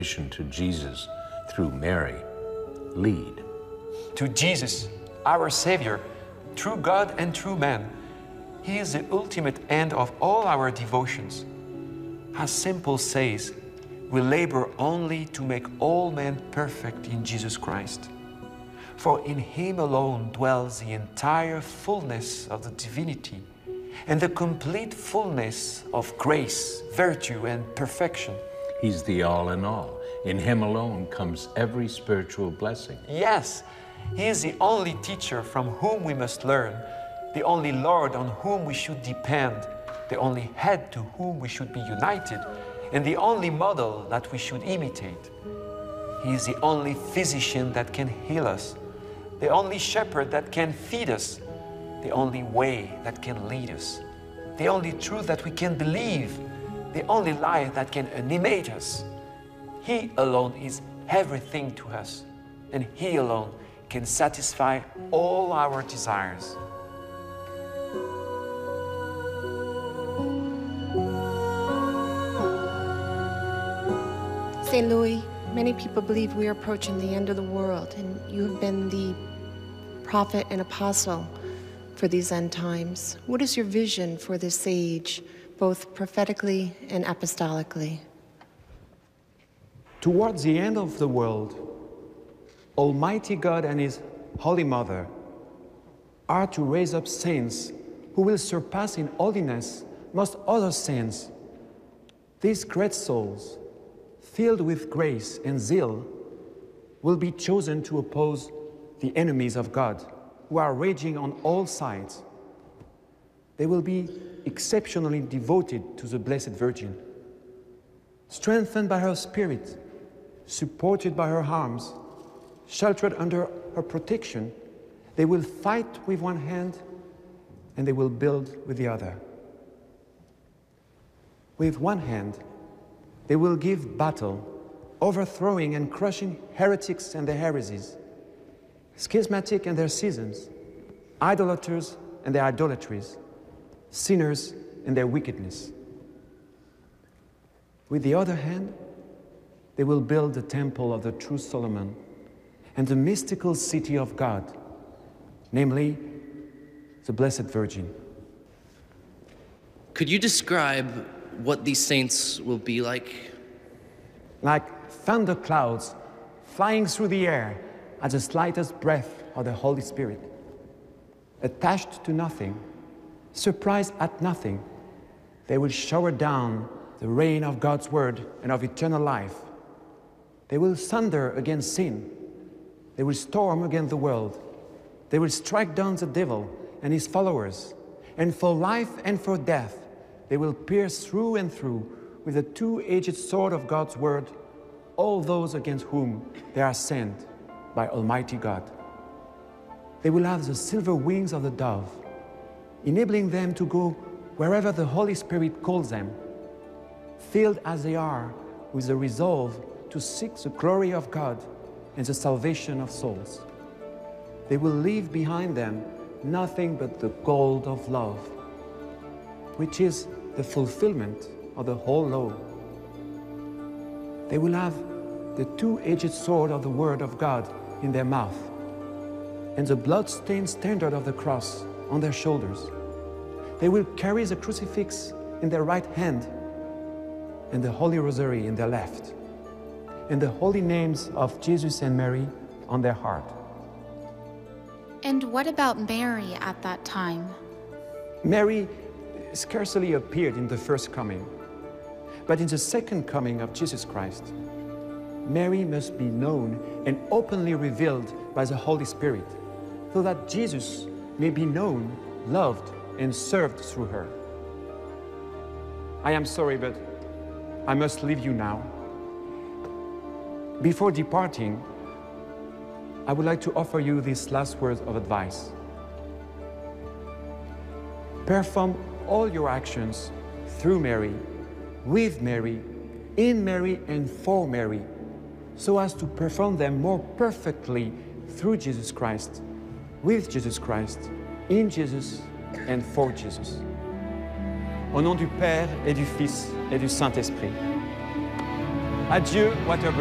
To Jesus through Mary, lead. To Jesus, our Savior, true God and true man. He is the ultimate end of all our devotions. As St. Paul says, we labor only to make all men perfect in Jesus Christ. For in Him alone dwells the entire fullness of the divinity and the complete fullness of grace, virtue, and perfection. He's the all in all. In Him alone comes every spiritual blessing. Yes, He is the only teacher from whom we must learn, the only Lord on whom we should depend, the only head to whom we should be united, and the only model that we should imitate. He is the only physician that can heal us, the only shepherd that can feed us, the only way that can lead us, the only truth that we can believe, the only life that can animate us. He alone is everything to us, and He alone can satisfy all our desires. St. Louis, many people believe we are approaching the end of the world, and you have been the prophet and apostle for these end times. What is your vision for this age, both prophetically and apostolically? Towards the end of the world, Almighty God and His Holy Mother are to raise up saints who will surpass in holiness most other saints. These great souls, filled with grace and zeal, will be chosen to oppose the enemies of God, who are raging on all sides. They will be exceptionally devoted to the Blessed Virgin. Strengthened by her Spirit, supported by her arms, sheltered under her protection, they will fight with one hand and they will build with the other. With one hand, they will give battle, overthrowing and crushing heretics and their heresies, schismatic and their schisms, idolaters and their idolatries, sinners and their wickedness. With the other hand, they will build the temple of the true Solomon and the mystical city of God, namely the Blessed Virgin. Could you describe what these saints will be like? Like thunder clouds flying through the air at the slightest breath of the Holy Spirit. Attached to nothing, surprised at nothing, they will shower down the rain of God's word and of eternal life. They will thunder against sin. They will storm against the world. They will strike down the devil and his followers. And for life and for death, they will pierce through and through with the two-edged sword of God's word all those against whom they are sent by Almighty God. They will have the silver wings of the dove, enabling them to go wherever the Holy Spirit calls them, filled as they are with the resolve to seek the glory of God and the salvation of souls. They will leave behind them nothing but the gold of love, which is the fulfillment of the whole law. They will have the two-edged sword of the Word of God in their mouth and the blood-stained standard of the cross on their shoulders. They will carry the crucifix in their right hand and the Holy Rosary in their left, and the holy names of Jesus and Mary on their heart. And what about Mary at that time? Mary scarcely appeared in the first coming, but in the second coming of Jesus Christ, Mary must be known and openly revealed by the Holy Spirit, so that Jesus may be known, loved, and served through her. I am sorry, but I must leave you now. Before departing, I would like to offer you these last words of advice. Perform all your actions through Mary, with Mary, in Mary, and for Mary, so as to perform them more perfectly through Jesus Christ, with Jesus Christ, in Jesus, and for Jesus. Au nom du Père et du Fils et du Saint-Esprit. Adieu, Waterbury.